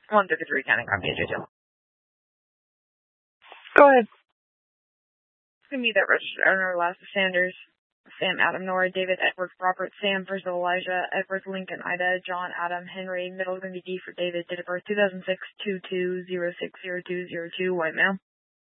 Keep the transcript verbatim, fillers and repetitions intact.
one fifty-three counting on P J two. Go ahead. It's going to be that registered owner, last Sanders, Sam, Adam, Nora, David, Edward, Robert, Sam, first Elijah, Edward, Lincoln, Ida, John, Adam, Henry, middle going to be D for David, date of birth two thousand six, two two zero six zero two zero two, white male.